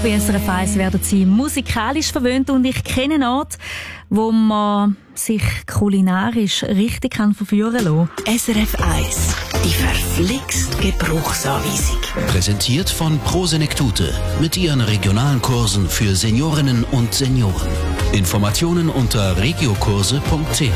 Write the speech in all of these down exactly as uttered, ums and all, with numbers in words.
Hier bei S R F eins werden Sie musikalisch verwöhnt und ich kenne einen Ort, wo man sich kulinarisch richtig kann verführen kann. S R F eins, die verflixt Gebrauchsanweisung. Präsentiert von Pro Senektute mit ihren regionalen Kursen für Seniorinnen und Senioren. Informationen unter regiokurse punkt c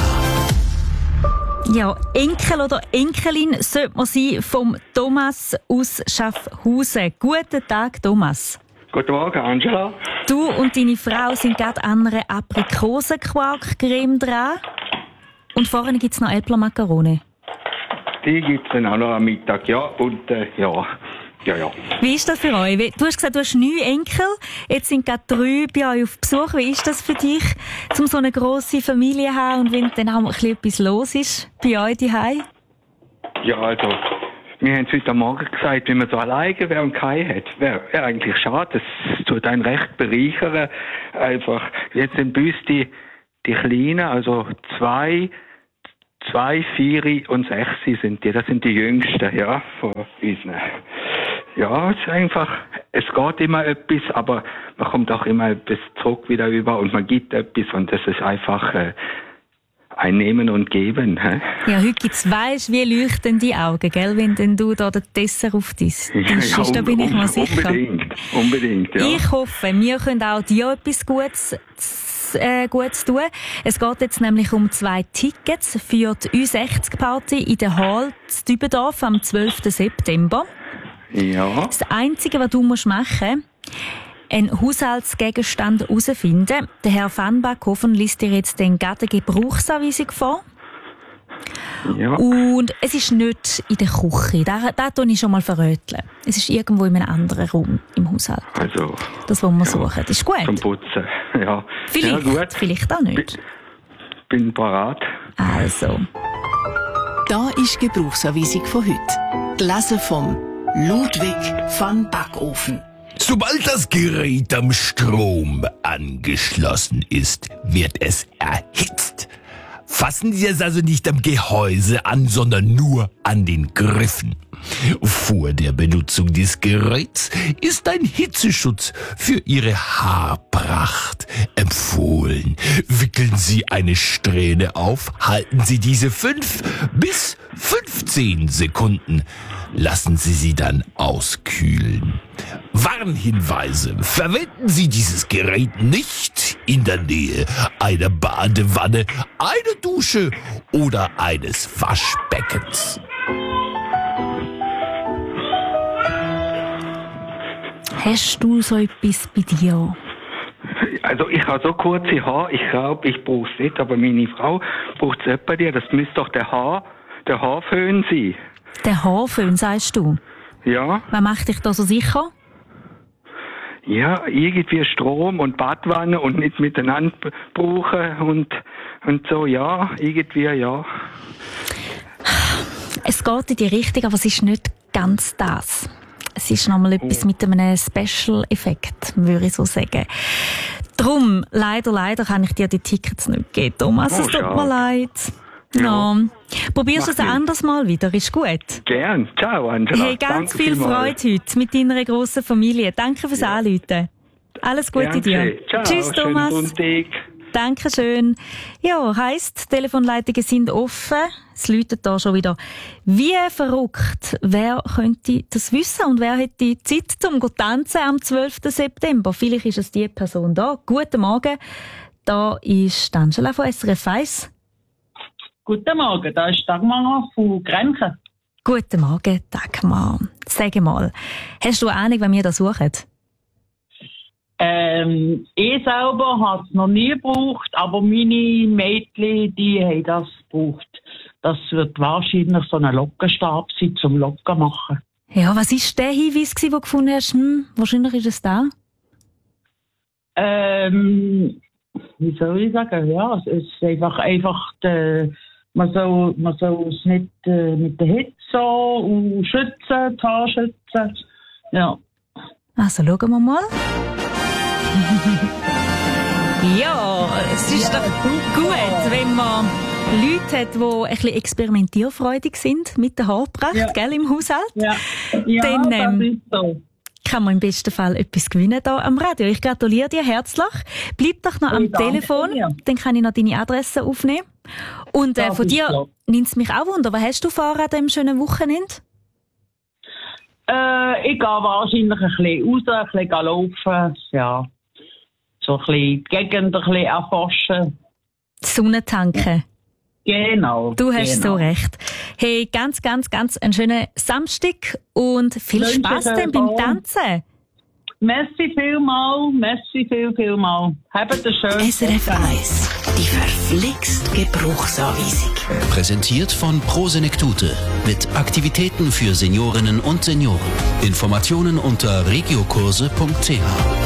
h. Ja, Enkel oder Enkelin sollte man sein vom Thomas aus Schaffhausen. Guten Tag, Thomas. Guten Morgen, Angela. Du und deine Frau sind gerade an einer Aprikosenquark-Creme dran. Und vorne gibt es noch Äpfelmakarone. Die gibt es dann auch noch am Mittag, ja. Und äh, ja, ja, ja. Wie ist das für euch? Du hast gesagt, du hast neun Enkel. Jetzt sind gerade drei bei euch auf Besuch. Wie ist das für dich, um so eine grosse Familie zu haben und wenn dann auch ein bisschen etwas los ist bei euch zu Hause? Ja, also, wir haben es heute Morgen gesagt, wenn man so alleine wäre und keinen hat, wäre wär eigentlich schade. Das tut einen recht bereichern. Einfach, jetzt sind bei uns die, die Kleinen, also zwei, zwei, vier und sechs sind die. Das sind die Jüngsten, ja, von uns. Ja, es ist einfach, es geht immer etwas, aber man kommt auch immer etwas zurück wieder über und man gibt etwas und das ist einfach äh, ein Nehmen und Geben. Hä? Ja, heute gibt's, weisst, wie leuchten die Augen, gell, wenn denn du da den Dessert auf dein Tisch ja, ist, da bin ich mir sicher. Unbedingt, unbedingt, ja. Ich hoffe, wir können auch dir etwas Gutes Äh, Gutes tun. Es geht jetzt nämlich um zwei Tickets für die Ü sechzig Party in der Hall in Dübendorf am zwölften September. Ja. Das Einzige, was du musst machen musst, einen Haushaltsgegenstand herausfinden. Der Herr Van Backhofen liest dir jetzt den gerade Gebrauchsanweisung vor. Ja. Und es ist nicht in der Küche. Da, da tue ich schon mal verröteln. Es ist irgendwo in einem anderen Raum im Haushalt. Also, das, was wir ja, suchen. Das ist gut. Zum Putzen, ja. Vielleicht, ja, gut. vielleicht auch nicht. Bin, bin parat. Also. Da ist die Gebrauchsanweisung von heute. Gelesen vom Ludwig van Backofen. Sobald das Gerät am Strom angeschlossen ist, wird es erhitzt. Fassen Sie es also nicht am Gehäuse an, sondern nur an den Griffen. Vor der Benutzung des Geräts ist ein Hitzeschutz für Ihre Haarpracht empfohlen. Wickeln Sie eine Strähne auf, halten Sie diese fünf bis fünfzehn Sekunden. Lassen Sie sie dann auskühlen. Warnhinweise: Verwenden Sie dieses Gerät nicht in der Nähe einer Badewanne, einer Dusche oder eines Waschbeckens. Hast du so etwas bei dir? Also ich habe so kurze Haare, ich glaube, ich brauche es nicht, aber meine Frau braucht es bei dir. Das müsste doch der Haar, der Haarföhn sein. Der Haarföhn, sagst du? Ja. Was macht dich da so sicher? Ja, irgendwie Strom und Badwanne und nicht miteinander brauchen und, und so, ja, irgendwie, ja. Es geht in die Richtung, aber es ist nicht ganz das. Es ist nochmal etwas mit einem Special-Effekt, würde ich so sagen. Drum, leider, leider kann ich dir die Tickets nicht geben, Thomas. Oh, es tut schade. mir leid. Ja. No. Probierst du es ein Mach anderes Mal wieder, ist gut. Gern. Ciao, Angela. Hey, ganz Danke viel vielmals. Freude heute mit deiner grossen Familie. Danke fürs Ja. Anrufen. Alles Gute Danke. dir. Ciao, Tschüss, Thomas. schönen Sonntag. Dankeschön. Ja, heisst, Telefonleitungen sind offen. Es läutet da schon wieder. Wie verrückt. Wer könnte das wissen und wer hätte Zeit zum tanzen am zwölften September? Vielleicht ist es die Person da. Guten Morgen. Da ist Angela von S R F eins. Guten Morgen, da ist Dagmar von Grenchen. Guten Morgen, Dagmar. Sag mal, hast du eine Ahnung, wenn wir das suchen? Ähm, ich selber habe es noch nie gebraucht, aber meine Mädchen, die haben das gebraucht. Das wird wahrscheinlich so ein Lockenstab sein, zum Locken machen. Ja, was war der Hinweis, den du gefunden hast? Hm, wahrscheinlich ist es da. Ähm, wie soll ich sagen? Ja, es ist einfach, einfach die, man soll, man soll es nicht äh, mit der Hitze so und schützen, die Haare schützen. Ja. Also, schauen wir mal. Ja, es ist doch gut, wenn man Leute hat, die ein bisschen experimentierfreudig sind mit der Haarpracht, Ja. gell, im Haushalt. Ja, ja Dann, ähm, das ist so. kann man im besten Fall etwas gewinnen hier am Radio. Ich gratuliere dir herzlich. Bleib doch noch am Hey, danke Telefon, dir. dann kann ich noch deine Adresse aufnehmen. Und äh, Ja, von dir bitte. nimmt es mich auch wunder, was hast du vor an diesem schönen Wochenende? Äh, ich gehe wahrscheinlich ein bisschen raus, ein bisschen laufen, ja. So ein bisschen die Gegend ein bisschen erforschen. Sonne tanken. Genau. Du hast genau. so recht. Hey, ganz, ganz, ganz einen schönen Samstag und viel Wünsche Spass dir dann beim auch. Tanzen. Merci vielmal, merci viel, vielmal. Habt einen schönen S R F eins, die verflixt Gebrauchsanweisung. Präsentiert von Prosenektute mit Aktivitäten für Seniorinnen und Senioren. Informationen unter regiokurse punkt c h.